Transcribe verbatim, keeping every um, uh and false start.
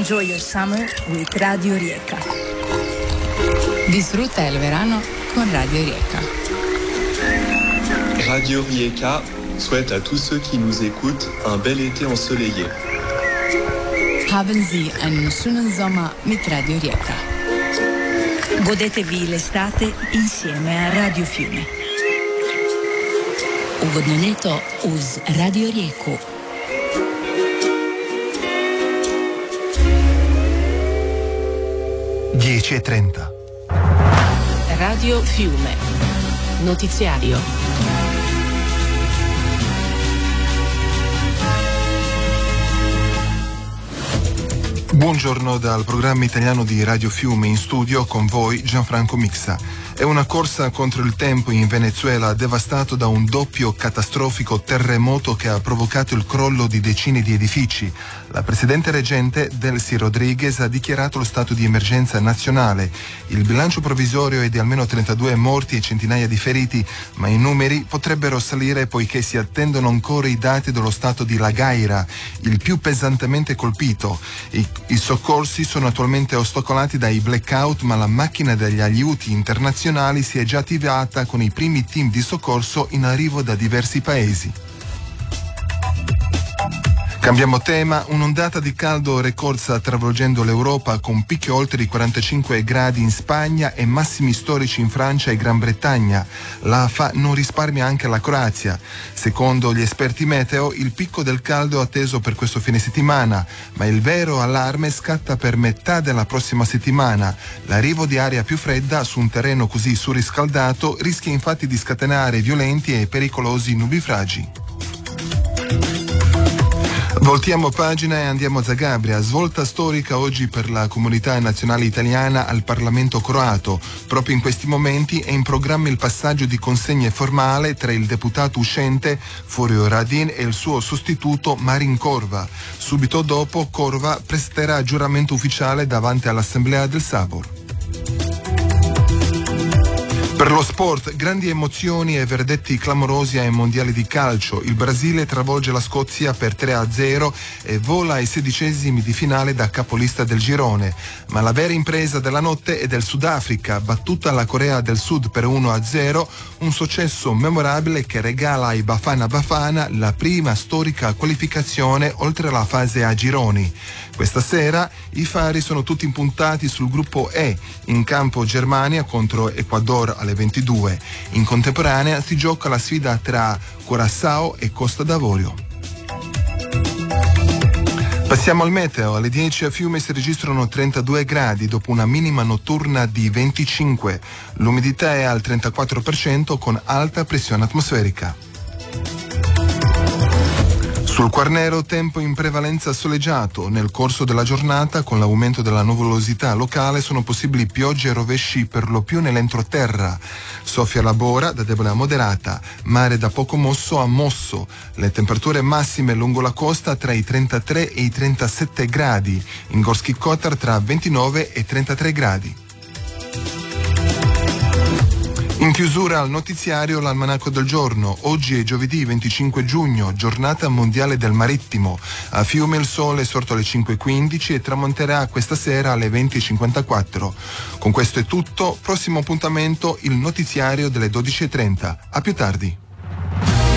Enjoy your summer with Radio Rijeka. Disfruta el verano con Radio Rijeka. Radio Rijeka souhaite à tous ceux qui nous écoutent un bel été ensoleillé. Haben Sie einen schönen Sommer mit Radio Rijeka. Godetevi l'estate insieme a Radio Fiume. Ugodno leto uz Radio Rijeku. dieci e trenta. Radio Fiume. Notiziario. Buongiorno dal programma italiano di Radio Fiume, in studio con voi Gianfranco Mixa. È una corsa contro il tempo in Venezuela, devastato da un doppio catastrofico terremoto che ha provocato il crollo di decine di edifici. La presidente reggente Delcy Rodriguez ha dichiarato lo stato di emergenza nazionale. Il bilancio provvisorio è di almeno trentadue morti e centinaia di feriti, ma i numeri potrebbero salire poiché si attendono ancora i dati dello stato di La Gaira, il più pesantemente colpito. I, i soccorsi sono attualmente ostacolati dai blackout, ma la macchina degli aiuti internazionali si è già attivata con i primi team di soccorso in arrivo da diversi paesi. Cambiamo tema, un'ondata di caldo record sta travolgendo l'Europa con picchi oltre i quarantacinque gradi in Spagna e massimi storici in Francia e Gran Bretagna. La F A non risparmia anche la Croazia. Secondo gli esperti meteo, il picco del caldo è atteso per questo fine settimana, ma il vero allarme scatta per metà della prossima settimana. L'arrivo di aria più fredda su un terreno così surriscaldato rischia infatti di scatenare violenti e pericolosi nubifragi. Voltiamo pagina e andiamo a Zagabria. Svolta storica oggi per la comunità nazionale italiana al Parlamento croato. Proprio in questi momenti è in programma il passaggio di consegne formale tra il deputato uscente Furio Radin e il suo sostituto Marin Corva. Subito dopo Corva presterà giuramento ufficiale davanti all'Assemblea del Sabor. Per lo sport, grandi emozioni e verdetti clamorosi ai mondiali di calcio. Il Brasile travolge la Scozia per tre a zero e vola ai sedicesimi di finale da capolista del girone. Ma la vera impresa della notte è del Sudafrica, battuta la Corea del Sud per uno a zero, un successo memorabile che regala ai Bafana Bafana la prima storica qualificazione oltre la fase a gironi. Questa sera i fari sono tutti impuntati sul gruppo E, in campo Germania contro Ecuador alle ventidue. In contemporanea si gioca la sfida tra Curaçao e Costa d'Avorio. Passiamo al meteo. Alle dieci a Fiume si registrano trentadue gradi dopo una minima notturna di venticinque. L'umidità è al trentaquattro per cento con alta pressione atmosferica. Sul Quarnero tempo in prevalenza soleggiato. Nel corso della giornata, con l'aumento della nuvolosità locale, sono possibili piogge e rovesci per lo più nell'entroterra. Soffia la Bora da debole a moderata, mare da poco mosso a mosso. Le temperature massime lungo la costa tra i trentatré e i trentasette gradi. In Gorski Kotar tra ventinove e trentatré gradi. In chiusura al notiziario l'almanacco del giorno. Oggi è giovedì venticinque giugno, giornata mondiale del marittimo. A Fiume il sole è sorto alle cinque e quindici e tramonterà questa sera alle venti e cinquantaquattro. Con questo è tutto, prossimo appuntamento il notiziario delle dodici e trenta. A più tardi.